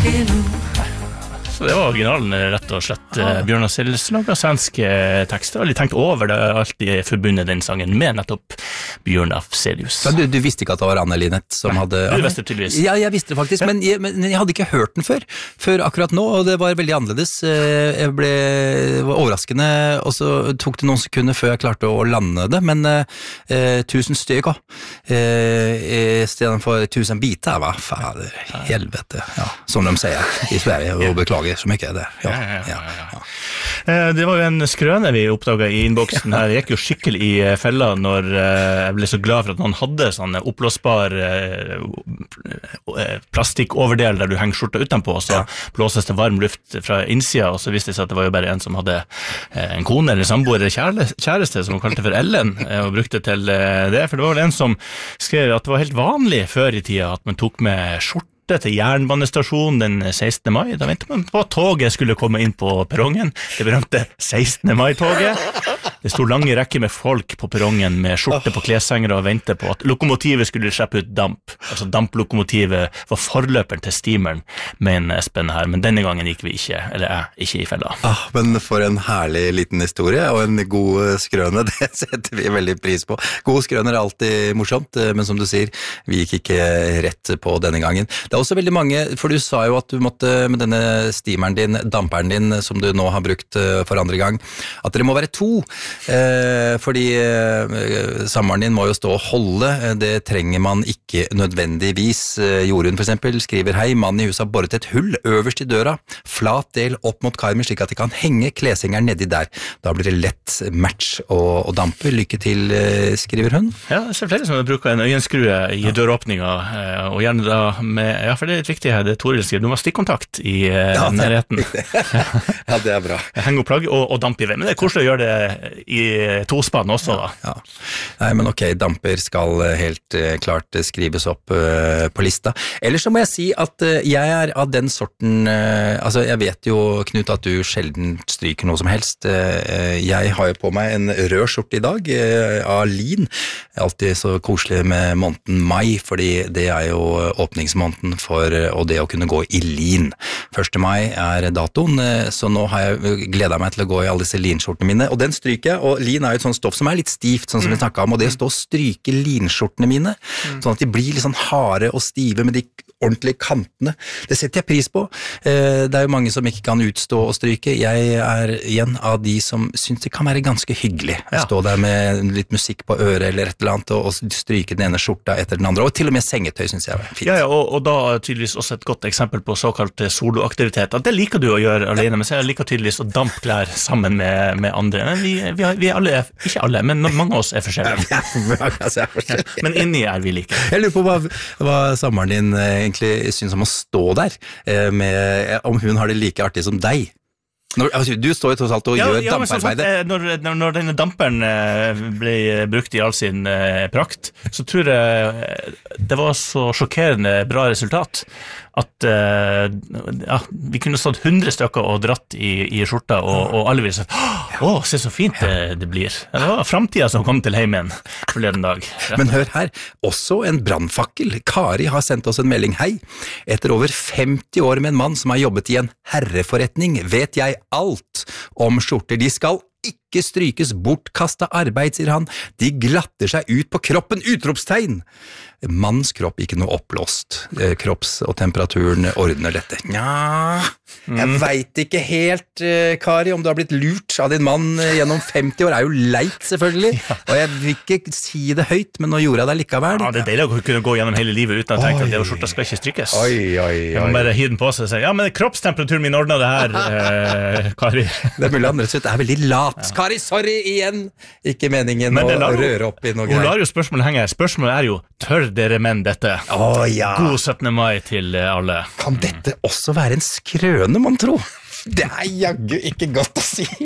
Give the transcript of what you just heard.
Så det var originalen, rett og slett. Bjørnar Selnes laget svenske tekster. Jeg har aldri tenkt over det, alltid forbundet den sangen med nettopp Bjørnar Selnes. Du visste ikke at det var Anne Linnet som hadde... Du visste tydeligvis. Ja, jeg visste det faktisk, men jeg hadde ikke hørt den før akkurat nå, og det var veldig annerledes. Det var overraskende, og så tok det noen sekunder før jeg klarte å lande det, men 1000 stykker i stedet for 1000 biter, hva fader, helvete, ja, som de sier i Sverige, og beklager så mye det. Ja. Det var jo en skrøne vi oppdaget i innboksen her. Jeg gikk jo skikkelig i fella når jeg ble så glad for at noen hadde sånne oppblåsbar plastikkoverdel der du henger skjorta utenpå, og så blåses det varm luft fra innsida, og så viste det seg at det var jo bare en som hadde en kone eller samboer eller kjæreste som hun kalte for Ellen, og brukte til det, for det var vel en som skrev at det var helt vanlig før i tida at man tok med skjorte til jernbanestasjonen den 16. mai. Da ventet man på at toget skulle komme inn på perrongen. Det berømte 16. mai-toget. Det stod lange rekker med folk på perrongen med skjorte på kleshengere og ventet på at lokomotivet skulle slippe ut damp. Altså damplokomotivet var forløperen til steameren, mener Espen her. Men denne gangen gikk vi ikke, eller ikke i fella. Men for en herlig liten historie, og en god skrøne, det setter vi veldig pris på. Gode skrøner er alltid morsomt, men som du sier, vi gikk ikke rett på denne gangen. Det er også veldig mange, for du sa jo at du måtte med denne steameren din, damperen din, som du nå har brukt for andre gang, at dere må være to, fordi samboeren din må jo stå og holde, det trenger man ikke nødvendigvis. Jorunn for eksempel skriver: hei, mannen i huset har boret et hull øverst i døra, flat del opp mot karmen slik at de kan henge kleshengeren nedi der. Da blir det lett match og dampe. Lykke til, skriver hun. Ja, det er flere som bruker en øyenskrue i døråpninga, og gjerne da med, ja, for det er litt viktig her, det Toril skriver, du må ha stikkontakt i nærheten. Ja, det er bra. Heng opp plagg og damp i ved, men det er koselig å gjøre det i tospann også da. Ja. Nei, men ok, damper skal helt klart skrives opp på lista. Ellers så må jeg si at jeg er av den sorten, altså jeg vet jo, Knut, at du sjelden stryker noe som helst. Jeg har jo på meg en rød skjorte i dag av lin. Alltid så koselig med måneden mai, fordi det er jo åpningsmåneden for og det å kunne gå i lin. 1. mai er datoen, så nå har jeg gledet meg til å gå i alle disse linskjortene mine, og den stryker jeg, og lin er jo et sånt stoff som er litt stivt, sånn som vi snakket om, og det å stå og stryke linskjortene mine, sånn at de blir litt sånn harde og stive med de ordentlige kantene, det setter jeg pris på. Det er jo mange som ikke kan utstå å stryke. Jeg er igjen av de som synes det kan være ganske hyggelig å stå der med litt musikk på øret eller et eller annet, og stryke den ene skjorta etter den andre, og til og med sengetøy synes jeg er fint. Ja, og da tydeligvis også et godt eksempel på såkalt soloaktivitet. Det liker du å gjøre alene, men så jeg liker tydeligvis å dampe klær sammen med andre. Men vi er alle, ikke alle, men mange av oss er forskjellige. Men inni er vi like. Jeg lurer på hva samboeren din egentlig synes om å stå der, om hun har det like artig som deg. Du står jo tross alt og gjør damparbeidet. Når denne damperen ble brukt i all sin prakt, så tror jeg det var så sjokkerende bra resultat at vi kunne stått 100 stykker og dratt i skjorta, og alle ville sagt, se så fint det blir. Det var fremtiden som kom til heimen forleden dag. Men hør her, også en brandfakkel. Kari har sendt oss en melding. Hei, etter over 50 år med en mann som har jobbet i en herreforretning, vet jeg alt om skjorter. De skal ikke strykes, bortkastet arbeid, sier han. De glatter seg ut på kroppen, utropstegn. Manns kropp, ikke noe oppblåst. Kropps- og temperaturen ordner dette. Nja, jeg vet ikke helt, Kari, om du har blitt lurt av din mann gjennom 50 år. Er jo leit, selvfølgelig. Og jeg vil ikke si det høyt, men nå gjorde jeg det likevel. Ja, det er deilig å kunne gå gjennom hele livet uten å tenke at det var skjorta skal ikke strykes. Jeg må bare hive den på seg og si, ja, men kroppstemperaturen min ordner det her, Kari. Det er mulig andre slutt, er veldig lat. Kari, sorry igjen. Ikke meningen å røre opp i noe greier. Hun lar jo spørsmålet henge. Spørsmålet er jo, tør dere menn dette? God 17. mai til alle. Kan dette også være en skrøne, man tror? Det er jaggu ikke godt å si.